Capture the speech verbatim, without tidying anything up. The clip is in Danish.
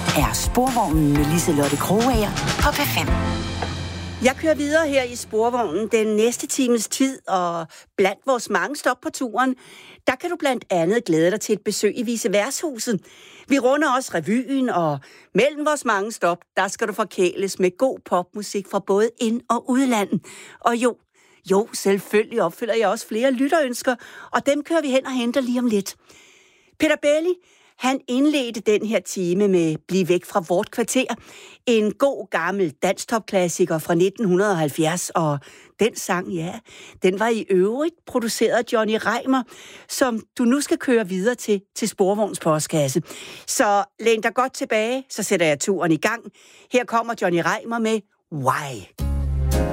er Sporvognen med Liselotte Krogager på P fem. Jeg kører videre her i Sporvognen den næste times tid, og blandt vores mange stop på turen, der kan du blandt andet glæde dig til et besøg i Vise Værtshuset. Vi runder også revyen, og mellem vores mange stop, der skal du forkæles med god popmusik fra både ind- og udlandet. Og jo, jo, selvfølgelig opfylder jeg også flere lytterønsker, og dem kører vi hen og henter lige om lidt. Peter Belli, han indledte den her time med Bliv væk fra vort kvarter. En god gammel dansktopklassiker fra nitten halvfjerds, og den sang, ja, den var i øvrigt produceret af Johnny Reimer, som du nu skal køre videre til, til Sporvogns postkasse. Så læn dig godt tilbage, så sætter jeg turen i gang. Her kommer Johnny Reimer med Why.